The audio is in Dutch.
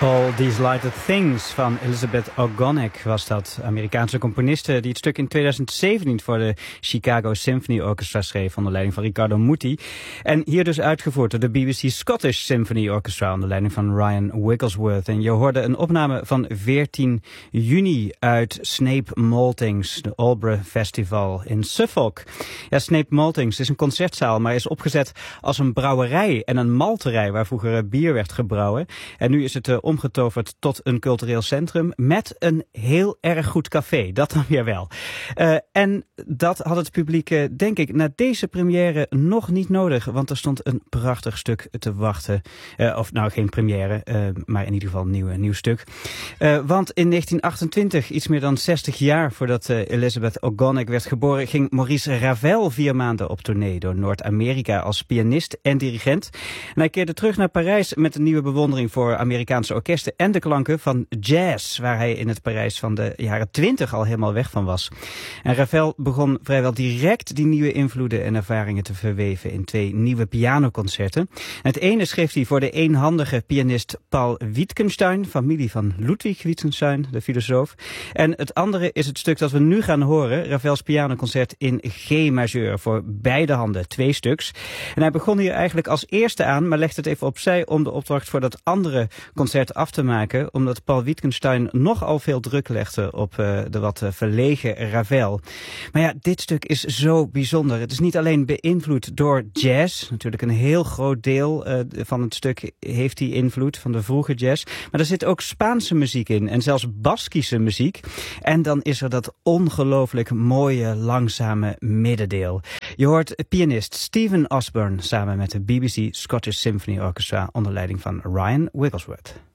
All These Lighted Things van Elizabeth Ogonek was dat. Amerikaanse componiste die het stuk in 2017 voor de Chicago Symphony Orchestra schreef onder leiding van Riccardo Muti. En hier dus uitgevoerd door de BBC Scottish Symphony Orchestra onder leiding van Ryan Wigglesworth. En je hoorde een opname van 14 juni uit Snape Maltings, de Albury Festival in Suffolk. Ja, Snape Maltings is een concertzaal, maar is opgezet als een brouwerij en een malterij waar vroeger bier werd gebrouwen. En nu is het omgetoverd tot een cultureel centrum met een heel erg goed café. Dat dan weer wel. En dat had het publiek, denk ik, na deze première nog niet nodig. Want er stond een prachtig stuk te wachten. Of nou, geen première, maar in ieder geval een nieuw stuk. Want in 1928, iets meer dan 60 jaar voordat Elizabeth Ogonek werd geboren, ging Maurice Ravel 4 maanden op tournee door Noord-Amerika als pianist en dirigent. En hij keerde terug naar Parijs met een nieuwe bewondering voor Amerikaanse orkesten en de klanken van jazz, waar hij in het Parijs van de jaren 20 al helemaal weg van was. En Ravel begon vrijwel direct die nieuwe invloeden en ervaringen te verweven in 2 nieuwe pianoconcerten. Het ene schreef hij voor de eenhandige pianist Paul Wittgenstein, familie van Ludwig Wittgenstein, de filosoof. En het andere is het stuk dat we nu gaan horen, Ravels pianoconcert in G-majeur, voor beide handen, 2 stuks. En hij begon hier eigenlijk als eerste aan, maar legde het even opzij om de opdracht voor dat andere concert af te maken, omdat Paul Wittgenstein nogal veel druk legde op de wat verlegen Ravel. Maar ja, dit stuk is zo bijzonder. Het is niet alleen beïnvloed door jazz, natuurlijk een heel groot deel van het stuk heeft die invloed van de vroege jazz, maar er zit ook Spaanse muziek in en zelfs Baskische muziek. En dan is er dat ongelooflijk mooie, langzame middendeel. Je hoort pianist Stephen Osborne samen met de BBC Scottish Symphony Orchestra onder leiding van Ryan Wigglesworth.